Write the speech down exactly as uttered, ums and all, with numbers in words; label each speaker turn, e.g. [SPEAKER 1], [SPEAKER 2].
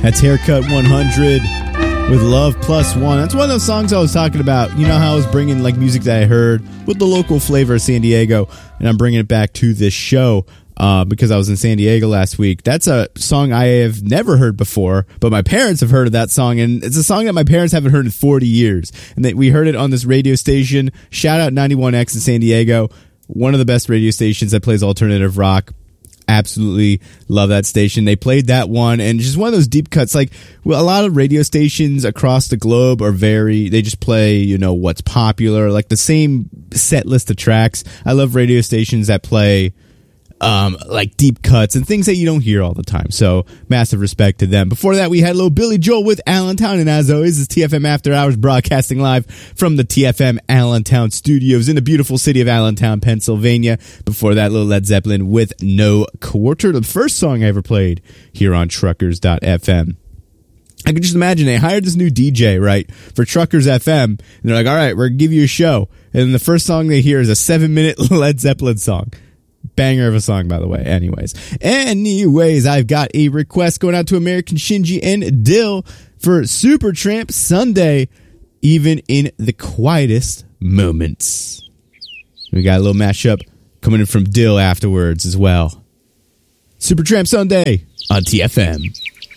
[SPEAKER 1] That's Haircut one hundred with Love Plus One. That's one of those songs I was talking about. You know how I was bringing like music that I heard with the local flavor of San Diego, and I'm bringing it back to this show uh, because I was in San Diego last week. That's a song I have never heard before, but my parents have heard of that song, and it's a song that my parents haven't heard in forty years. And that we heard it on this radio station. Shout out ninety-one X in San Diego, one of the best radio stations that plays alternative rock. Absolutely love that station. They played that one, and just one of those deep cuts. Like, well, a lot of radio stations across the globe are very, they just play, you know, what's popular, like the same set list of tracks. I love radio stations that play um, like deep cuts and things that you don't hear all the time. So massive respect to them. Before that, we had little Billy Joel with Allentown, and as always, it's T F M After Hours broadcasting live from the T F M Allentown studios in the beautiful city of Allentown, Pennsylvania. Before that, little Led Zeppelin with No Quarter, the first song I ever played here on Truckers dot F M. I can just imagine they hired this new D J, right, for Truckers F M, and they're like, all right, we're going to give you a show. And then the first song they hear is a seven-minute Led Zeppelin song. Banger of a song, by the way. Anyways. Anyways, I've got a request going out to American Shinji and Dill for Supertramp Sunday, even in the quietest moments. We got a little mashup coming in from Dill afterwards as well. Supertramp Sunday on T F M.